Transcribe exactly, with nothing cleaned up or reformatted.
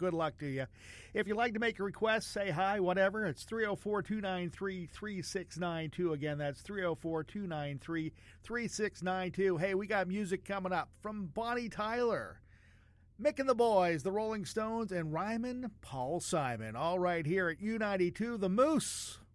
good luck to you. If you'd like to make a request, say hi, whatever, it's three oh four, two nine three, three six nine two. Again, that's three oh four, two nine three, three six nine two. Hey, we got music coming up from Bonnie Tyler, Mick and the Boys, the Rolling Stones, and Ryman Paul Simon. All right here at U ninety-two, The Moose.